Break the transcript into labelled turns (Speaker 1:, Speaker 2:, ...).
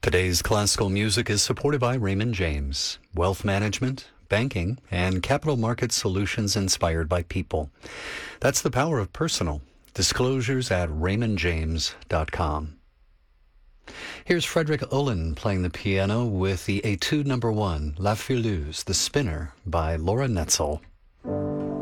Speaker 1: Today's classical music is supported by Raymond James, wealth management, banking, and capital market solutions inspired by people. That's the power of personal. Disclosures at raymondjames.com. Here's Frederick Ullin playing the piano with the Etude No. 1, La Furieuse, The Spinner by Laura Netzel.